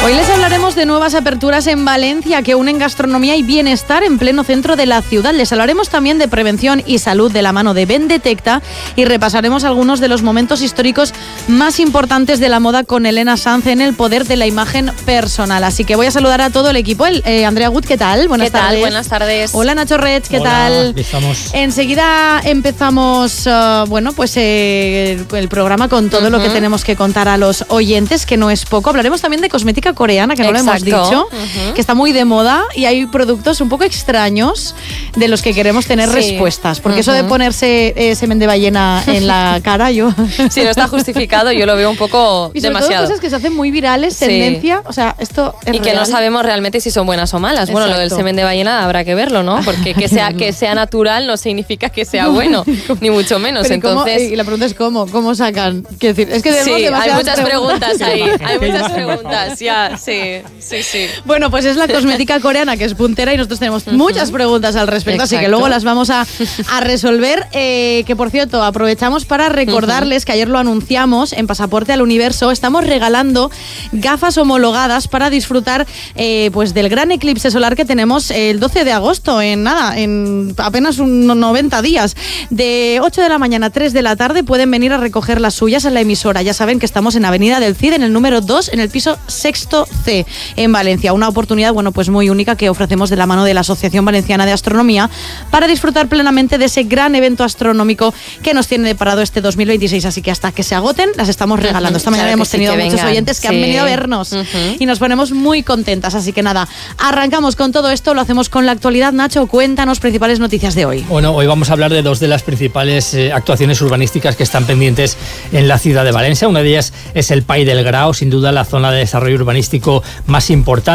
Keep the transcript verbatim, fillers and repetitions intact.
Hoy les hablaremos de nuevas aperturas en Valencia que unen gastronomía y bienestar en pleno centro de la ciudad. Les hablaremos también de prevención y salud de la mano de Vendetecta y repasaremos algunos de los momentos históricos más importantes de la moda con Elena Sanz en El poder de la imagen personal. Así que voy a saludar a todo el equipo. El, eh, Andrea Gut, ¿qué tal? Buenas ¿Qué tal? tardes. Buenas tardes. Hola Nacho Rech, ¿qué Hola, tal? Estamos. Enseguida empezamos, uh, bueno, pues eh, el programa con todo uh-huh. lo que tenemos que contar a los oyentes, que no es poco. Hablaremos también de cosmética coreana, que no Exacto. lo hemos dicho, uh-huh. que está muy de moda y hay productos un poco extraños de los que queremos tener sí. respuestas, porque uh-huh. eso de ponerse eh, semen de ballena en la cara, yo... Si no está justificado, yo lo veo un poco y sobre demasiado. todo cosas que se hacen muy virales, sí. tendencia, o sea, esto es Y que real. no sabemos realmente si son buenas o malas. Bueno, Exacto. lo del semen de ballena habrá que verlo, ¿no? Porque que sea, que sea natural no significa que sea bueno, ni mucho menos. Pero Entonces... ¿cómo? Y la pregunta es ¿cómo? ¿Cómo sacan? Quiero decir, es que sí, hay muchas preguntas. preguntas ahí, hay muchas preguntas, ya, sí, sí, sí. Bueno, pues es la cosmética coreana que es puntera y nosotros tenemos uh-huh. muchas preguntas al respecto, Exacto. así que luego las vamos a, a resolver. Eh, que por cierto, aprovechamos para recordarles uh-huh. que ayer lo anunciamos en Pasaporte al Universo, estamos regalando gafas homologadas para disfrutar eh, pues del gran eclipse solar que tenemos el doce de agosto, en nada, en apenas unos noventa días. De ocho de la mañana a tres de la tarde pueden venir a recoger las suyas en la emisora. Ya saben que estamos en Avenida del Cid, en el número dos, en el piso sexto C, en Valencia. Una oportunidad, bueno, pues muy única que ofrecemos de la mano de la Asociación Valenciana de Astronomía para disfrutar plenamente de ese gran evento astronómico que nos tiene deparado este dos mil veintiséis. Así que hasta que se agoten, las estamos regalando. Esta mañana claro hemos sí, tenido muchos vengan. oyentes que sí. han venido a vernos uh-huh. y nos ponemos muy contentas. Así que nada, arrancamos con todo esto, lo hacemos con la actualidad. Nacho, cuéntanos principales noticias de hoy. Bueno, hoy vamos a hablar de dos de las principales eh, actuaciones urbanísticas que están pendientes en la ciudad de Valencia. Una de ellas es el Pai del Grao, sin duda la zona de desarrollo urbanístico más importante.